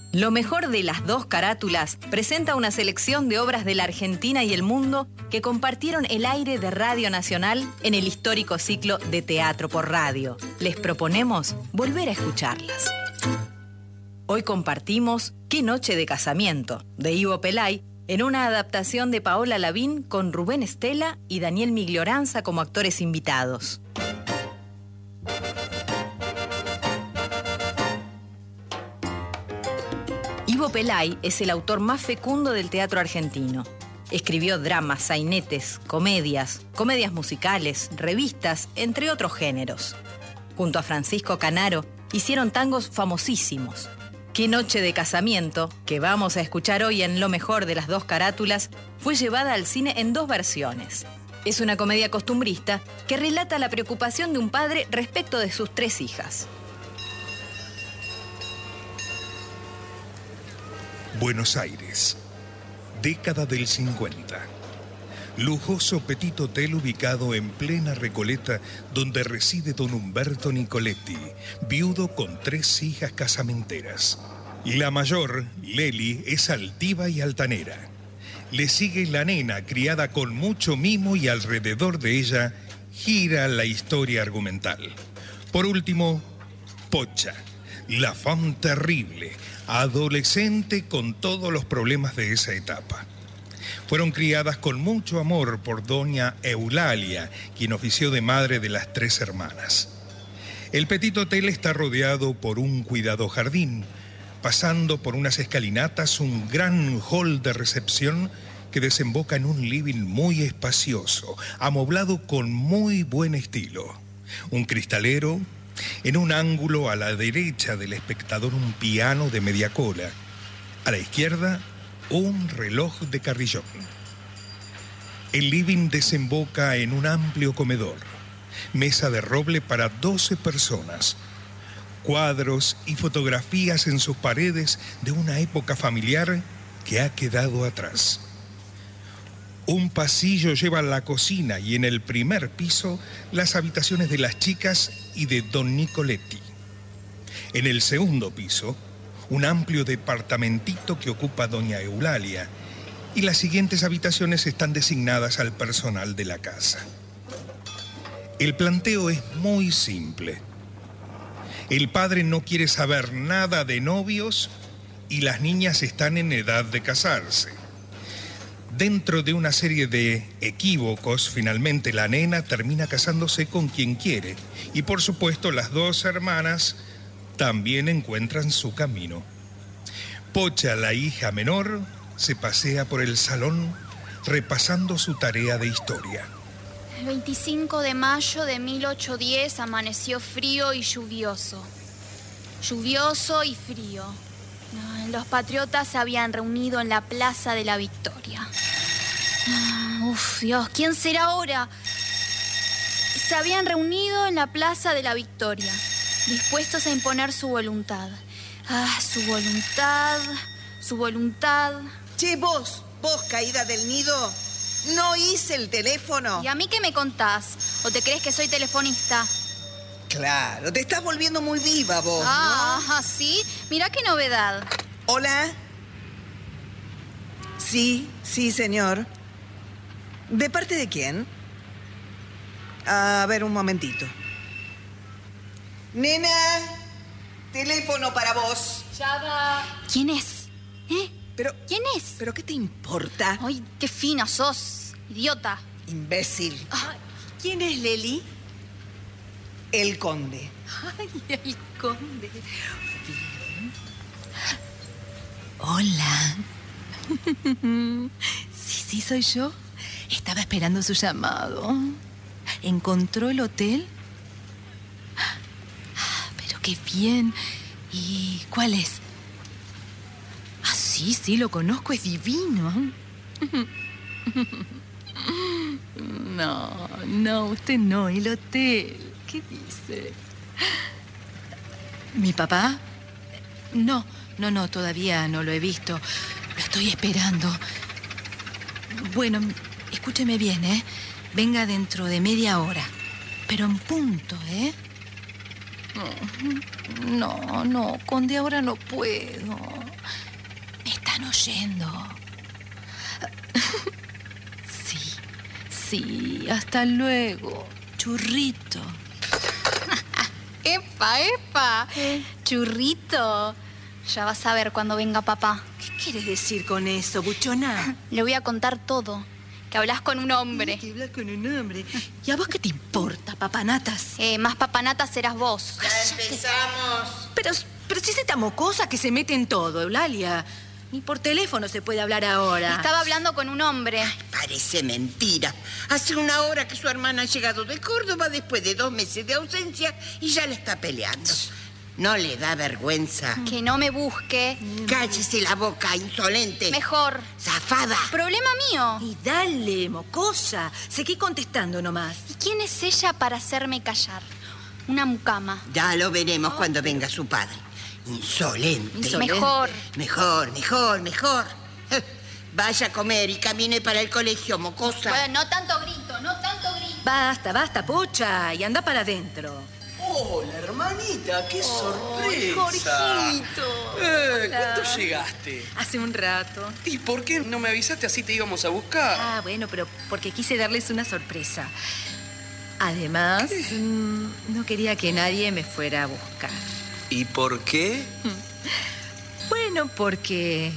Lo mejor de las dos carátulas presenta una selección de obras de la Argentina y el mundo que compartieron el aire de Radio Nacional en el histórico ciclo de Teatro por Radio. Les proponemos volver a escucharlas. Hoy compartimos Qué noche de casamiento, de Ivo Pelay, en una adaptación de Paola Lavín con Rubén Estela y Daniel Miglioranza como actores invitados. Ivo Pelay es el autor más fecundo del teatro argentino. Escribió dramas, sainetes, comedias musicales, revistas, entre otros géneros. Junto a Francisco Canaro, hicieron tangos famosísimos. Qué noche de casamiento, que vamos a escuchar hoy en Lo mejor de las dos carátulas, fue llevada al cine en dos versiones. Es una comedia costumbrista que relata la preocupación de un padre respecto de sus 3 hijas. Buenos Aires, década del 50. Lujoso petit hotel ubicado en plena Recoleta, donde reside don Humberto Nicoletti, viudo con 3 hijas casamenteras. La mayor, Leli, es altiva y altanera. Le sigue la nena, criada con mucho mimo, y alrededor de ella gira la historia argumental. Por último, Pocha, la femme terrible, adolescente con todos los problemas de esa etapa. Fueron criadas con mucho amor por doña Eulalia, quien ofició de madre de las 3 hermanas. El petit hotel está rodeado por un cuidado jardín, pasando por unas escalinatas un gran hall de recepción que desemboca en un living muy espacioso, amoblado con muy buen estilo. Un cristalero, en un ángulo a la derecha del espectador un piano de media cola, a la izquierda un reloj de carrillón. El living desemboca en un amplio comedor, mesa de roble para 12 personas, cuadros y fotografías en sus paredes de una época familiar que ha quedado atrás. Un pasillo lleva a la cocina y en el primer piso las habitaciones de las chicas y de don Nicoletti. En el segundo piso, un amplio departamentito que ocupa doña Eulalia, y las siguientes habitaciones están designadas al personal de la casa. El planteo es muy simple. El padre no quiere saber nada de novios y las niñas están en edad de casarse. Dentro de una serie de equívocos, finalmente la nena termina casándose con quien quiere, y por supuesto las 2 hermanas también encuentran su camino. Pocha, la hija menor, se pasea por el salón repasando su tarea de historia. El 25 de mayo de 1810 amaneció frío y lluvioso. Lluvioso y frío. Los patriotas se habían reunido en la Plaza de la Victoria. Dios, ¿quién será ahora? Se habían reunido en la Plaza de la Victoria, dispuestos a imponer su voluntad. Su voluntad, su voluntad. Che, vos caída del nido, ¿no hice el teléfono? ¿Y a mí qué me contás? ¿O te crees que soy telefonista? Claro, te estás volviendo muy viva vos, ¿no? ¿Sí? Mirá qué novedad. ¿Hola? Sí, señor. ¿De parte de quién? A ver, un momentito. Nena, teléfono para vos. Ya va. ¿Quién es? Pero, ¿quién es? ¿Pero qué te importa? Ay, qué fina sos, idiota. Imbécil. ¿Quién es Leli? El conde. Ay, el conde. Hola. Sí, soy yo. Estaba esperando su llamado. ¿Encontró el hotel? Pero qué bien. ¿Y cuál es? Sí, lo conozco, es divino. No, usted no, el hotel. ¿Qué dice? ¿Mi papá? No, todavía no lo he visto. Lo estoy esperando. Bueno, escúcheme bien, ¿eh? Venga dentro de media hora. Pero en punto, ¿eh? No, conde, ahora no puedo. están oyendo. Sí, hasta luego, churrito. ¡Epa! Churrito. Ya vas a ver cuando venga papá. ¿Qué quieres decir con eso, buchona? Le voy a contar todo. Que hablas con un hombre. Que hablas con un hombre. ¿Y a vos qué te importa, papanatas? Más papanata serás vos. Ya empezamos. Pero si es esta mocosa que se mete en todo, Eulalia. Ni por teléfono se puede hablar ahora. Estaba hablando con un hombre. Parece mentira. Hace una hora que su hermana ha llegado de Córdoba después de 2 meses de ausencia y ya le está peleando. ¿No le da vergüenza? Que no me busque. Cállese la boca, insolente. Mejor. Zafada. Problema mío. Y dale, mocosa. Seguí contestando nomás. ¿Y quién es ella para hacerme callar? Una mucama. Ya lo veremos cuando venga su padre. Insolente. Mejor. Mejor. Vaya a comer y camine para el colegio, mocosa. Bueno, no tanto grito. Basta, Pocha. Y anda para adentro. Hola, hermanita, qué sorpresa. Jorgito. ¿Cuándo llegaste? Hace un rato. ¿Y por qué no me avisaste así te íbamos a buscar? Ah, bueno, pero porque quise darles una sorpresa. Además, no quería que nadie me fuera a buscar. ¿Y por qué? Bueno, porque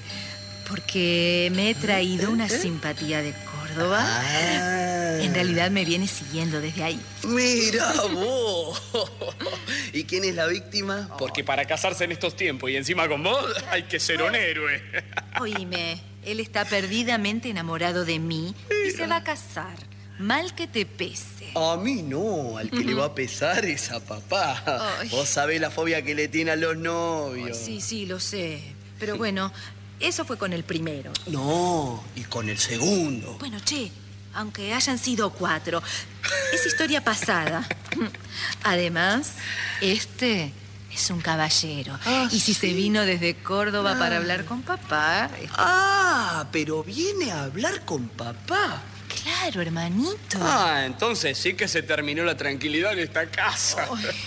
me he traído una simpatía de Córdoba. En realidad me viene siguiendo desde ahí. Mira vos. ¿Y quién es la víctima? Porque para casarse en estos tiempos y encima con vos hay que ser un héroe. Oíme, él está perdidamente enamorado de mí y se va a casar. Mal que te pese. A mí no, al que le va a pesar es a papá. Ay. Vos sabés la fobia que le tiene a los novios. Sí, lo sé. Pero bueno, eso fue con el primero. No, y con el segundo. Bueno, aunque hayan sido 4, es historia pasada. Además, este es un caballero. Y si se vino desde Córdoba para hablar con papá... Pero viene a hablar con papá. Claro, hermanito. Entonces sí que se terminó la tranquilidad en esta casa.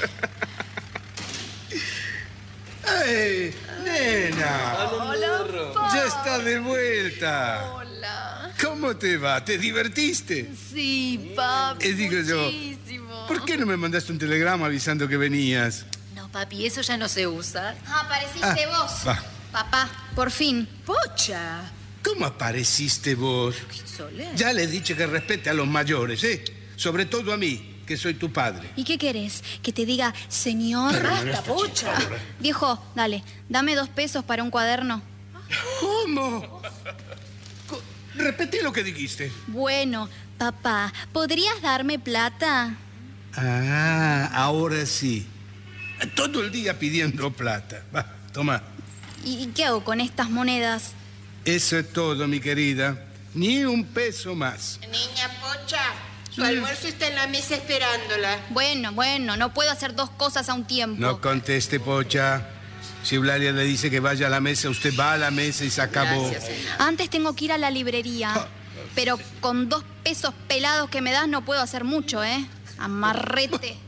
¡Ey, nena! Hola, ¡Ya está de vuelta! Hola. ¿Cómo te va? ¿Te divertiste? Sí, papi, Digo yo, muchísimo. ¿por qué no me mandaste un telegrama avisando que venías? No, papi, eso ya no se usa. Apareciste vos. va. Papá, por fin. Pocha. ¿Cómo apareciste vos? Qué solemne. Ya le he dicho que respete a los mayores, ¿eh? Sobre todo a mí, que soy tu padre. ¿Y qué querés? ¿Que te diga señor? Basta, Pocha. Viejo, dale, dame 2 pesos para un cuaderno. ¿Cómo? Repetí lo que dijiste. Bueno, papá, ¿podrías darme plata? Ahora sí. Todo el día pidiendo plata. Va, toma. ¿Y qué hago con estas monedas? Eso es todo, mi querida. Ni un peso más. Niña Pocha, su almuerzo está en la mesa esperándola. Bueno, no puedo hacer 2 cosas a un tiempo. No conteste, Pocha. Si Eulalia le dice que vaya a la mesa, usted va a la mesa y se acabó. Gracias, señor. Antes tengo que ir a la librería. Pero con 2 pesos pelados que me das no puedo hacer mucho, ¿eh? Amarrete.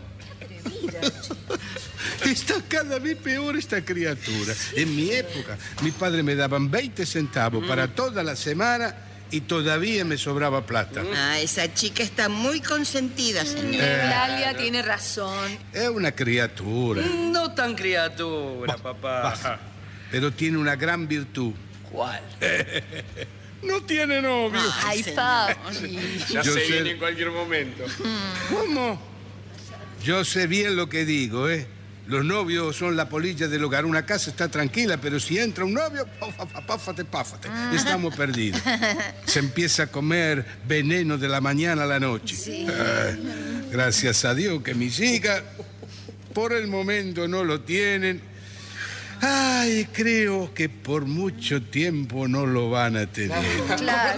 Está cada vez peor esta criatura. En mi época, mi padre me daban 20 centavos para toda la semana y todavía me sobraba plata. Esa chica está muy consentida, señor. Eulalia tiene razón. Es una criatura, No tan criatura, papá. pero tiene una gran virtud. ¿Cuál? No tiene novio. Ay, señor. papi. Ya Yo se sé. viene en cualquier momento. ¿Cómo? Yo sé bien lo que digo, ¿eh? Los novios son la polilla del hogar. Una casa está tranquila, pero si entra un novio, páfate. Estamos perdidos. Se empieza a comer veneno de la mañana a la noche. Gracias a Dios que mis hijas, por el momento, no lo tienen. Ay, creo que por mucho tiempo no lo van a tener. Claro.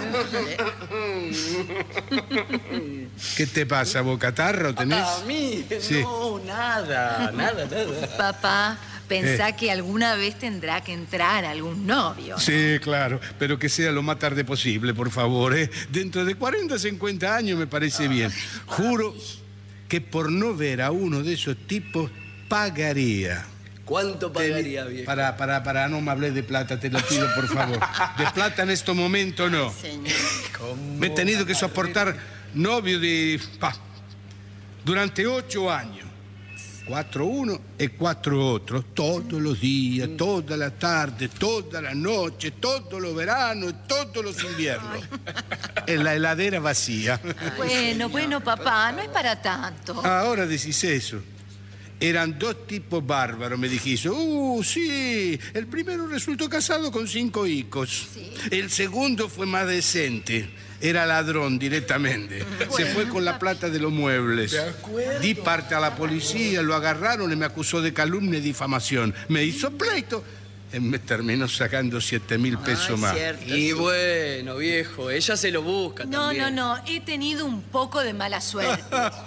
¿Qué te pasa, bocatarro? ¿Tenés? A mí, Sí. no, nada. Papá, pensá que alguna vez tendrá que entrar algún novio. Sí, claro, pero que sea lo más tarde posible, por favor, ¿eh? Dentro de 40, 50 años me parece bien. Juro que por no ver a uno de esos tipos pagaría. ¿Cuánto pagaría, viejo? Para, no me hables de plata, te lo pido, por favor. De plata en este momento no. Señor. Me he tenido que soportar novio durante 8 años. 4 uno y 4 otros, todos los días, toda la tarde, toda la noche, todos los veranos y todos los inviernos. En la heladera vacía. Bueno, papá, no es para tanto. Ahora decís eso. Eran 2 tipos bárbaros, me dijiste. Sí. El primero resultó casado con 5 hijos. Sí. El segundo fue más decente. Era ladrón directamente. Se fue con la plata de los muebles. ¿De acuerdo? Di parte a la policía, lo agarraron y me acusó de calumnia y difamación. Me hizo pleito y me terminó sacando 7.000 pesos más. Cierto, Y sí. bueno, viejo, ella se lo busca también. No. He tenido un poco de mala suerte.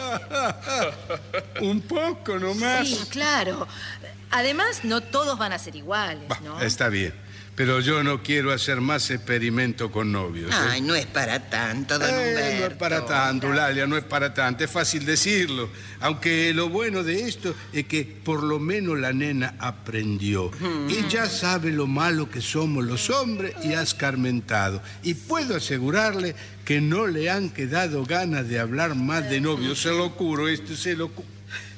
Un poco nomás. Sí, claro. Además, no todos van a ser iguales, ¿no? Está bien. Pero yo no quiero hacer más experimento con novios. Ay, no es para tanto, don Humberto. No es para tanto, Eulalia, no es para tanto. Es fácil decirlo. Aunque lo bueno de esto es que por lo menos la nena aprendió. Y ya sabe lo malo que somos los hombres y ha escarmentado. Y puedo asegurarle que no le han quedado ganas de hablar más de novios. Se lo juro, se lo juro.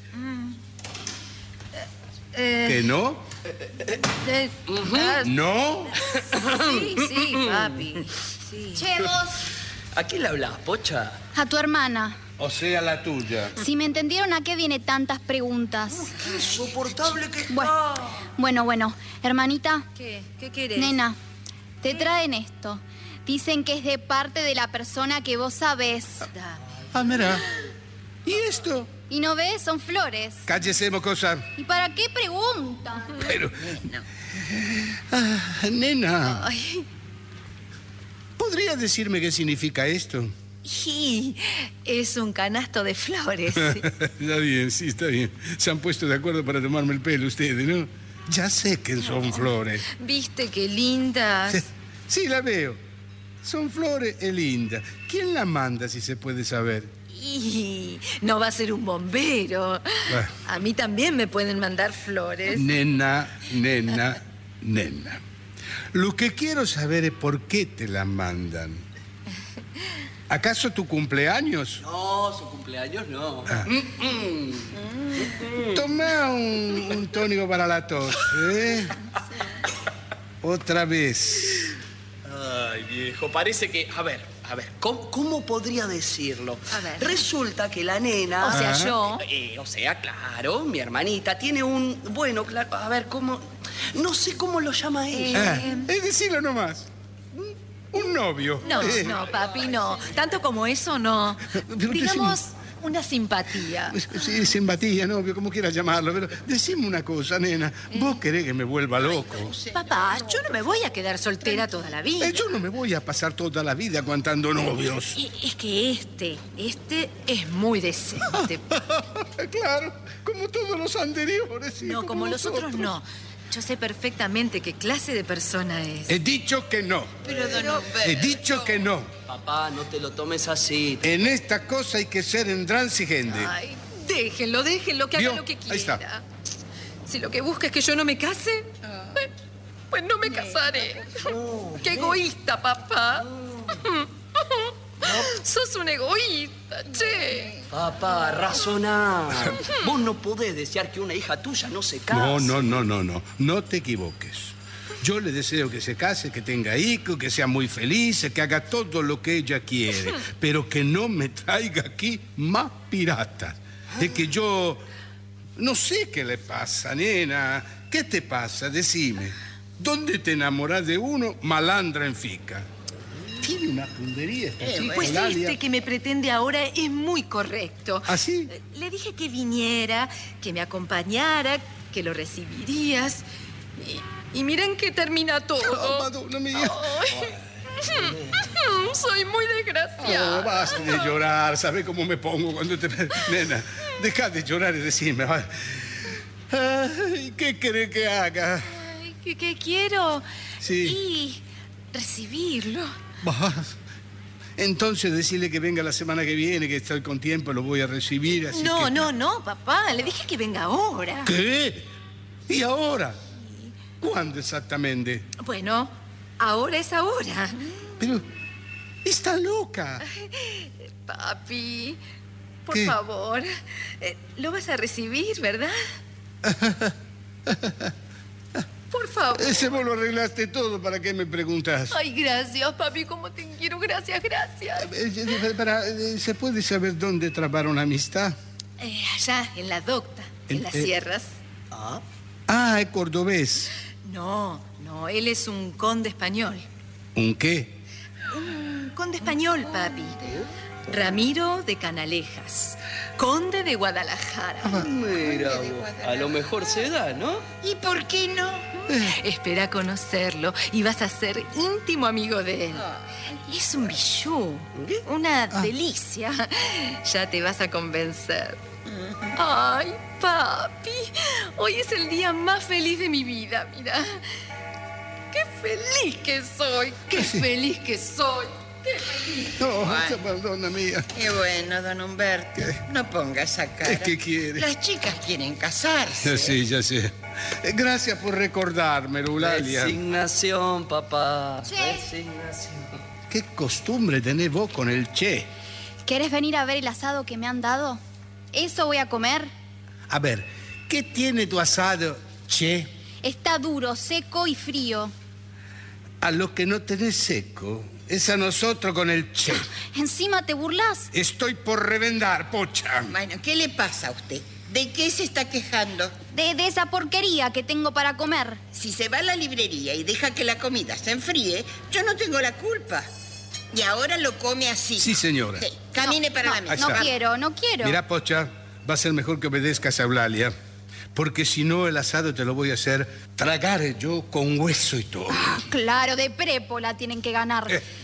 ¿Que no? ¿No? Sí, papi. Sí. Che, vos, ¿A quién le hablas, Pocha? a tu hermana. O sea, la tuya. Si me entendieron, ¿a qué viene tantas preguntas? Qué insoportable que Bueno, hermanita, ¿Qué querés? nena, te traen esto. Dicen que es de parte de la persona que vos sabés. Dame. Mira. ¿Y esto? ¿Y no ves? Son flores. Cállese, mocosa. ¿Y para qué preguntan? Pero... nena. Ay, ¿Podría decirme qué significa esto? y es un canasto de flores. Está bien, sí, está bien. Se han puesto de acuerdo para tomarme el pelo ustedes, ¿no? Ya sé que son flores. ¿Viste qué lindas? Sí, la veo. Son flores lindas. ¿Quién la manda, si se puede saber? Y no va a ser un bombero. Bueno. A mí también me pueden mandar flores. Nena. Lo que quiero saber es por qué te la mandan. ¿Acaso tu cumpleaños? No, su cumpleaños no. Toma un tónico para la tos, ¿eh? Otra vez. Ay, viejo, parece que... A ver, ¿Cómo podría decirlo? A ver. Resulta que la nena... O sea, yo. O sea, claro, mi hermanita tiene un... Bueno, claro, a ver, ¿cómo...? No sé cómo lo llama ella. Es decirlo nomás. Un novio. No, papi, no. Tanto como eso, no. Digamos, una simpatía. Sí, simpatía, novio, como quieras llamarlo. Pero decime una cosa, nena. ¿Vos querés que me vuelva loco? Papá, yo no me voy a quedar soltera toda la vida. Yo no me voy a pasar toda la vida aguantando novios. Y es que este es muy decente. Claro, como todos los anteriores. Sí, No, como los otros no. Yo sé perfectamente qué clase de persona es. He dicho que no. He dicho que no. Papá, no te lo tomes así. En esta cosa hay que ser intransigente. Ay, déjenlo, que haga ¿Vio? lo que quiera. Ahí está. Si lo que busca es que yo no me case, pues no me casaré. ¡Qué egoísta, papá! Sos un egoísta, che. Papá, razoná. Vos no podés desear que una hija tuya no se case. No. No te equivoques. Yo le deseo que se case, que tenga hijos, que sea muy feliz, que haga todo lo que ella quiere, pero que no me traiga aquí más piratas. Es que yo no sé qué le pasa, nena. ¿Qué te pasa? Decime. ¿Dónde te enamorás de uno, malandra en fica? Tiene una puntería esta chica, Pues Eulalia. este que me pretende ahora es muy correcto. ¿Ah, sí? Le dije que viniera, que me acompañara, que lo recibirías. Y miren que termina todo. Amado, no me digas. Soy muy desgraciada. Oh, basta de llorar. ¿Sabes cómo me pongo cuando te... Nena, deja de llorar y decime. Ay, ¿qué querés que haga? Ay, ¿qué quiero? Sí. Y recibirlo. Bah, entonces decirle que venga la semana que viene, que estoy con tiempo, lo voy a recibir, así que... No, papá. Le dije que venga ahora. ¿Qué? ¿Y ahora? ¿Cuándo exactamente? Bueno, ahora es ahora. Pero está loca. Papi, por ¿Qué? favor, lo vas a recibir, ¿verdad? Por favor. Ese vos lo arreglaste todo, ¿para qué me preguntas? Ay, gracias, papi, cómo te quiero. Gracias. ¿Se puede saber dónde trabaron amistad? Allá, en la docta, en las sierras. Ah, es cordobés. No, él es un conde español. ¿Un qué? Un conde español, papi. Ramiro de Canalejas, conde de Guadalajara. Mira, a lo mejor se da, ¿no? ¿Y por qué no? Espera conocerlo y vas a ser íntimo amigo de él. Es un bijú, una delicia. Ya te vas a convencer. Ay, papi, hoy es el día más feliz de mi vida, mira. ¡Qué feliz que soy! ¡Qué feliz que soy! ¡Qué feliz! No, perdona mía. Qué bueno, don Humberto. No ponga esa cara. ¿Qué quiere? Las chicas quieren casarse. Sí, ya sé. Gracias por recordármelo, Eulalia. Resignación, papá. Che. Resignación. ¿Qué costumbre tenés vos con el che? ¿Querés venir a ver el asado que me han dado? ¿Eso voy a comer? A ver, ¿qué tiene tu asado, che? Está duro, seco y frío. A lo que no tenés seco es a nosotros con el che. Encima te burlas. Estoy por revendar, pocha. Bueno, ¿qué le pasa a usted? ¿De qué se está quejando? De esa porquería que tengo para comer. Si se va a la librería y deja que la comida se enfríe, yo no tengo la culpa. Y ahora lo come así. Sí, señora. Sí, camine para la mesa. No está. quiero. Mira, pocha, va a ser mejor que obedezcas a Eulalia. Porque si no, el asado te lo voy a hacer tragar yo con hueso y todo. Claro, de prépola tienen que ganar.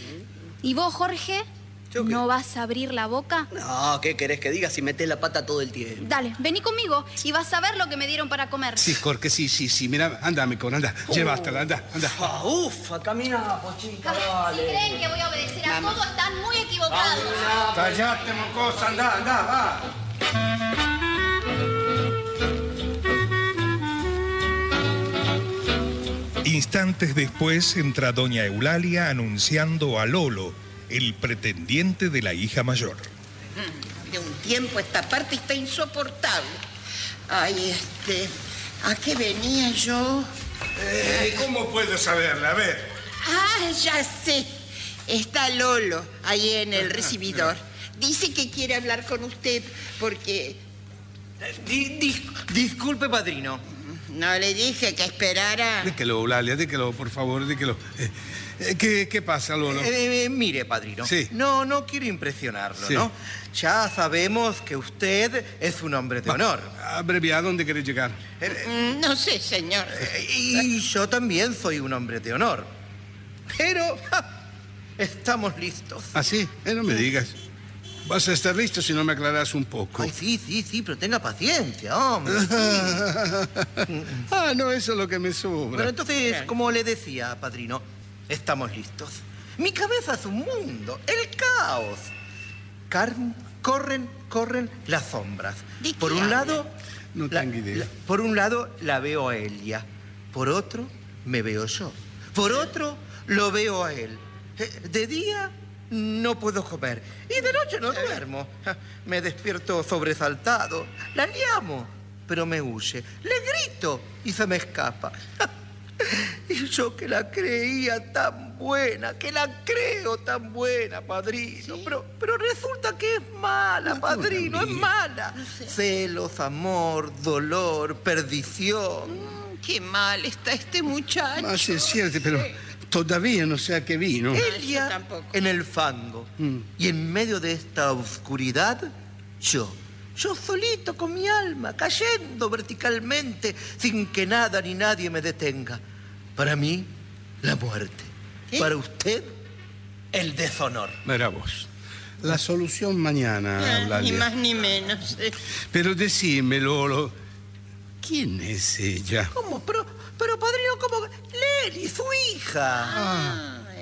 ¿Y vos, Jorge? ¿Yo qué? ¿No vas a abrir la boca? No, ¿qué querés que diga si metés la pata todo el tiempo? Dale, vení conmigo y vas a ver lo que me dieron para comer. Sí, Jorge, sí. Mira, anda, anda. Llévatela, anda. Ufa, camina, pochita, Si dale. creen que voy a obedecer a todo, están muy equivocados. Callate, mocosa, anda, va. Instantes después entra doña Eulalia anunciando a Lolo, el pretendiente de la hija mayor. De un tiempo a esta parte está insoportable. Ay, ¿a qué venía yo? ¿Cómo puedo saberla? A ver. Ah, ya sé. Está Lolo ahí en el recibidor. Dice que quiere hablar con usted porque... Disculpe, padrino. No le dije que esperara. Díquelo, Eulalia, díquelo, por favor, díquelo. ¿Qué pasa, Lolo? Mire, padrino. Sí. No quiero impresionarlo, Sí. ¿no? Ya sabemos que usted es un hombre de honor. Abreviado, ¿dónde querés llegar? No sé, señor. Y yo también soy un hombre de honor. Pero estamos listos. ¿Ah, sí? No me digas. Vas a estar listo si no me aclaras un poco. Ay, sí, pero tenga paciencia, hombre. No, eso es lo que me sobra. Bueno, entonces, como le decía, padrino, estamos listos. Mi cabeza es un mundo, el caos. Corren las sombras. ¿De qué Por un habla? lado... No tengo idea. Por un lado, la veo a Elia. Por otro, me veo yo. Por otro, lo veo a él. De día... no puedo comer. Y de noche no duermo. Me despierto sobresaltado. La llamo, pero me huye. Le grito y se me escapa. Y yo que la creía tan buena, que la creo tan buena, padrino. ¿Sí? Pero resulta que es mala, padrino, es mala. Celos, amor, dolor, perdición. Qué mal está este muchacho. Ah, sí, es cierto, pero todavía no sé a qué vino. yo Ella tampoco. en el fango. Y en medio de esta oscuridad, yo solito con mi alma, cayendo verticalmente, sin que nada ni nadie me detenga. Para mí, la muerte. ¿Qué? Para usted, el deshonor. Mira vos. La solución mañana, Ni Eulalia. más ni menos. Pero decime, Lolo, ¿quién es ella? ¿Cómo? Pero padrino, ¿cómo? Leli, su hija.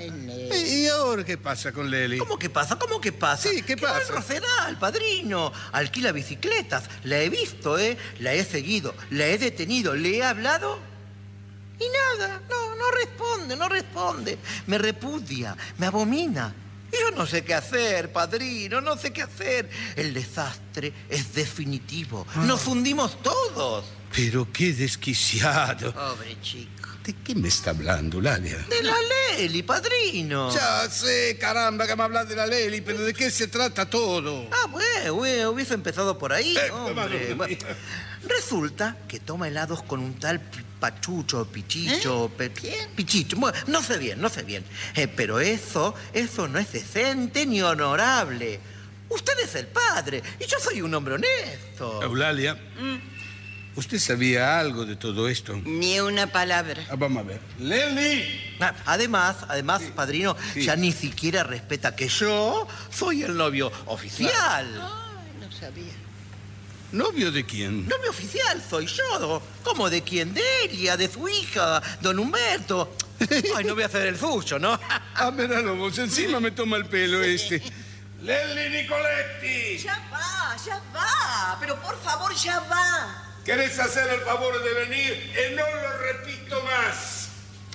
¿Y ahora qué pasa con Leli? ¿Cómo que pasa? ¿Cómo que pasa? Sí, ¿qué pasa? Va al Rosedal, padrino. Alquila bicicletas. La he visto, ¿eh? La he seguido, la he detenido, le he hablado y nada. No responde. Me repudia, me abomina. Y yo no sé qué hacer, padrino, no sé qué hacer. El desastre es definitivo. Nos hundimos todos. Pero qué desquiciado. Pobre chico. ¿De qué me está hablando, Eulalia? De la Leli, padrino. Ya sé, caramba, que me hablas de la Leli, pero ¿de qué se trata todo? Ah, bueno, hubiese empezado por ahí, hombre. madre Bueno, mía. resulta que toma helados con un tal Pachucho, Pichicho... ¿Quién? Pichicho. Bueno, no sé bien. Pero eso no es decente ni honorable. Usted es el padre y yo soy un hombre honesto. Eulalia, ¿usted sabía algo de todo esto? Ni una palabra. Vamos a ver. ¡Leli! Además, padrino, Sí. ya ni siquiera respeta que yo soy el novio oficial. No sabía. ¿Novio de quién? Novio oficial soy yo. ¿Cómo de quién? De Elia, de su hija, don Humberto. Ay, no voy a hacer el suyo, ¿no? Ah, míralo vos, encima me toma el pelo este. ¡Leli Nicoletti! Ya va. Pero por favor, ya va. ¿Querés hacer el favor de venir? No lo repito más.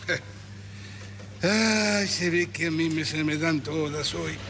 Ay, se ve que a mí se me dan todas hoy.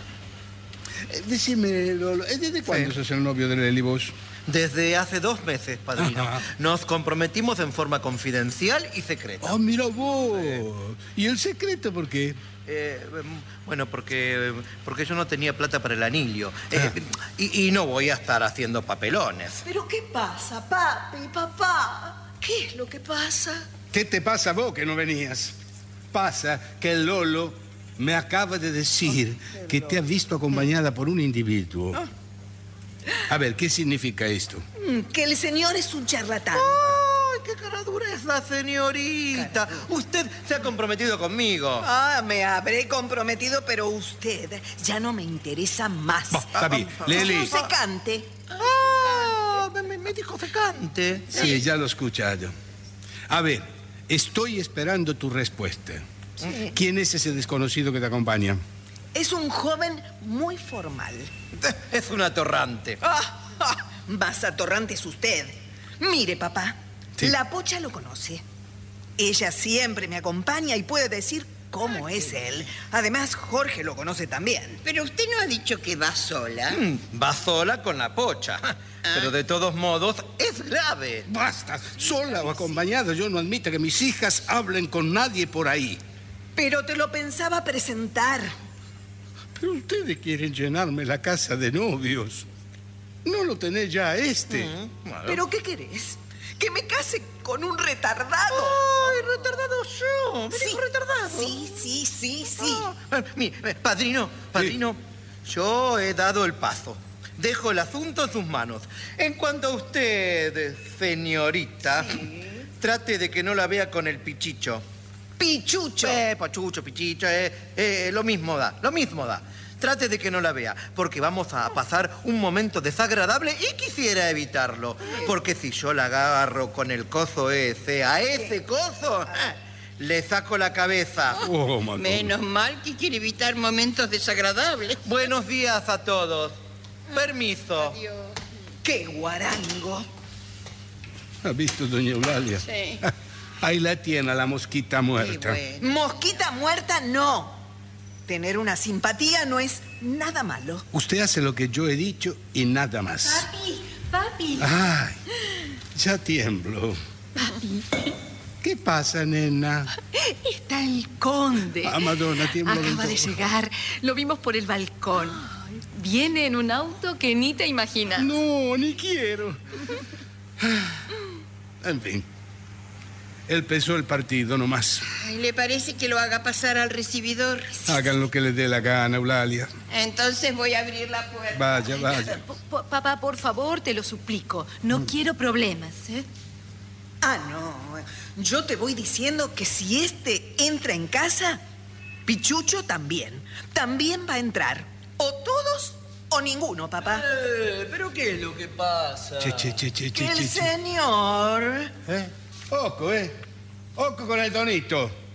Decime, Lolo, ¿desde cuándo sos el novio de Leli vos? Desde hace 2 meses, padrino. Ajá. Nos comprometimos en forma confidencial y secreta. Ah, mira vos. ¿Y el secreto por qué? Bueno, porque yo no tenía plata para el anillo. Y no voy a estar haciendo papelones. ¿Pero qué pasa, papi, papá? ¿Qué es lo que pasa? ¿Qué te pasa vos que no venías? Pasa que el Lolo me acaba de decir que te ha visto acompañada por un individuo. A ver, ¿qué significa esto? Que el señor es un charlatán. ¡Ay, qué cara dura es la señorita! Usted se ha comprometido conmigo. Ah, me habré comprometido, pero usted ya no me interesa más. Está bien, Leli. Es un secante. Me dijo secante. Sí, ya lo he escuchado. A ver, estoy esperando tu respuesta. ¿Quién es ese desconocido que te acompaña? Es un joven muy formal. Es un atorrante. Más atorrante es usted. Mire, papá, Sí. la Pocha lo conoce. Ella siempre me acompaña y puede decir cómo es él. Además, Jorge lo conoce también. Pero usted no ha dicho que va sola. Va sola con la Pocha. Pero de todos modos, es grave. Basta, sola o acompañada. Yo no admito que mis hijas hablen con nadie por ahí. Pero te lo pensaba presentar. Pero ustedes quieren llenarme la casa de novios. No lo tenés ya ¿Pero qué querés? ¿Que me case con un retardado? ¡Ay, retardado yo! ¿Me dijo retardado? Sí. Mire, padrino, yo he dado el paso. Dejo el asunto en sus manos. En cuanto a usted, señorita, trate de que no la vea con el Pichicho. Pichucho. Pachucho, Pichicho, lo mismo da. Trate de que no la vea, porque vamos a pasar un momento desagradable y quisiera evitarlo. Porque si yo la agarro con el coso ese, a ese coso, le saco la cabeza. Oh, Madonna. Menos mal que quiere evitar momentos desagradables. Buenos días a todos. Permiso. ¡Qué guarango! ¿Ha visto, doña Eulalia? Sí. Ahí la tiene, la mosquita muerta. Qué bueno. Mosquita muerta, no. Tener una simpatía no es nada malo. Usted hace lo que yo he dicho y nada más. Papi. Ay, ya tiemblo. ¿Qué pasa, nena? Está el conde. Ah, Madonna, tiemblo del Acaba de todo. llegar. Lo vimos por el balcón. Viene en un auto que ni te imaginas. No, ni quiero. En fin. Él pesó el partido nomás. Ay, ¿le parece que lo haga pasar al recibidor? Hagan lo que les dé la gana, Eulalia. Entonces voy a abrir la puerta. Vaya, vaya. Papá, por favor, te lo suplico. No quiero problemas, ¿eh? Ah, no. Yo te voy diciendo que si este entra en casa, Pichucho también. También va a entrar. O todos o ninguno, papá. ¿Pero qué es lo que pasa? Che. Que el señor... Oco, Oco con el tonito.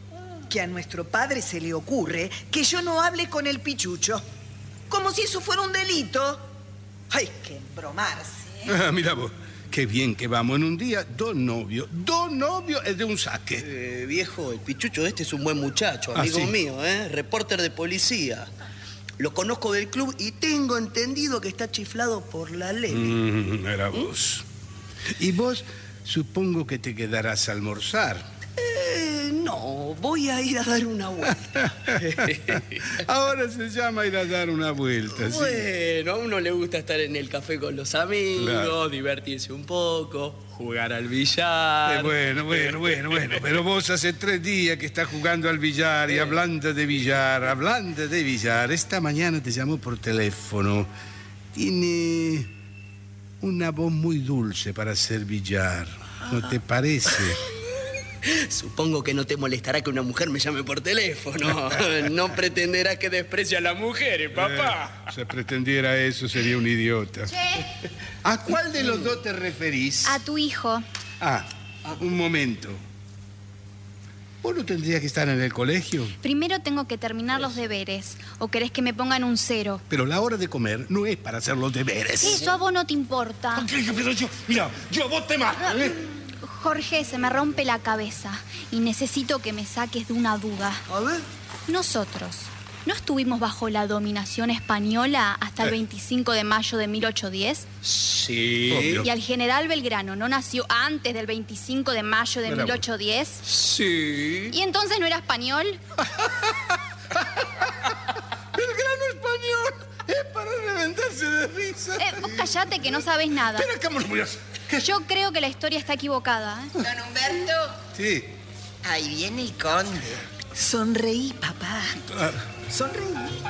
que a nuestro padre se le ocurre que yo no hable con el Pichucho? Como si eso fuera un delito. Hay que embromarse. Mira vos, qué bien que vamos en un día. Dos novios es de un saque. Viejo, el Pichucho este es un buen muchacho, amigo ¿sí? mío, reporter de policía. Lo conozco del club y tengo entendido que está chiflado por la ley. Era vos. Y vos, supongo que te quedarás a almorzar. No, voy a ir a dar una vuelta. Ahora se llama ir a dar una vuelta, ¿sí? Bueno, a uno le gusta estar en el café con los amigos, Claro. divertirse un poco, jugar al billar. Bueno, pero vos hace 3 días que estás jugando al billar y hablando de billar. Esta mañana te llamó por teléfono. Tiene una voz muy dulce para hacer billar, ¿no te parece? Supongo que no te molestará que una mujer me llame por teléfono. No pretenderás que desprecie a las mujeres, papá. Si pretendiera eso, sería un idiota. Che, ¿A cuál de los dos te referís? a tu hijo. Un momento. ¿Vos no tendrías que estar en el colegio? Primero tengo que terminar los deberes. ¿O querés que me pongan un 0? Pero la hora de comer no es para hacer los deberes. Eso a vos no te importa. Pero yo vos te mato, Jorge, se me rompe la cabeza y necesito que me saques de una duda. A ver. Nosotros, ¿no estuvimos bajo la dominación española hasta el 25 de mayo de 1810? Sí. Obvio. ¿Y al general Belgrano no nació antes del 25 de mayo de 1810? Sí. ¿Y entonces no era español? Belgrano español es para reventarse de risa. Vos callate que no sabés nada. Pero ¿cómo lo voy a hacer? Yo creo que la historia está equivocada. Don Humberto, Sí. ahí viene el conde. Sonreí, papá. Claro. Sonreí.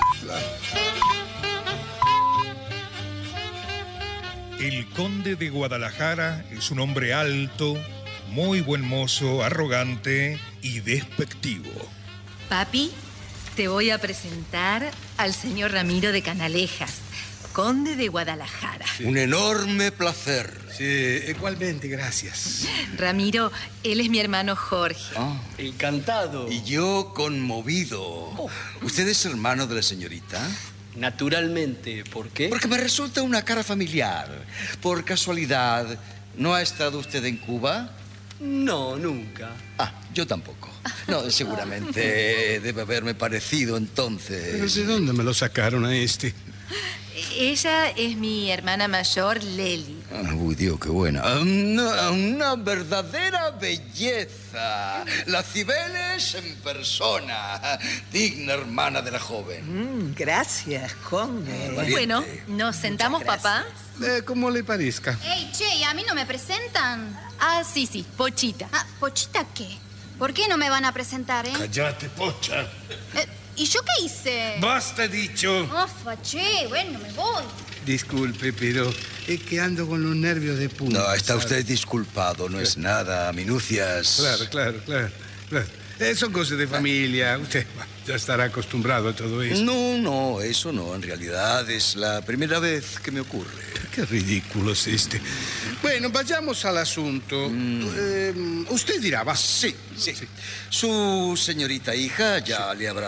El conde de Guadalajara es un hombre alto, muy buen mozo, arrogante y despectivo. Papi, te voy a presentar al señor Ramiro de Canalejas, conde de Guadalajara. Un enorme placer. Sí, igualmente, gracias. Ramiro, él es mi hermano Jorge. Encantado. Y yo conmovido. ¿Usted es hermano de la señorita? Naturalmente, ¿por qué? Porque me resulta una cara familiar. Por casualidad, ¿no ha estado usted en Cuba? No, nunca. Yo tampoco. No, seguramente debe haberme parecido entonces. ¿Pero de dónde me lo sacaron a este? Ella es mi hermana mayor, Leli. Uy, Dios, qué buena. Una verdadera belleza. La Cibeles en persona. Digna hermana de la joven. Gracias, conde. Bueno, ¿nos sentamos, papá? Como le parezca. Ey, che, ¿y a mí no me presentan? Sí, Pochita. ¿Pochita qué? ¿Por qué no me van a presentar, Cállate, Pocha. ¿Y yo qué hice? Basta, dicho. Ofa, che, bueno, me voy. Disculpe, pero es que ando con los nervios de punta. No, está ¿sabe? usted disculpado. No es nada. Minucias. Claro. Son cosas de familia. Usted ya estará acostumbrado a todo eso. No, eso no. En realidad es la primera vez que me ocurre. Qué ridículo es este. Bueno, vayamos al asunto. Usted dirá, va. Sí. Su señorita hija ya le habrá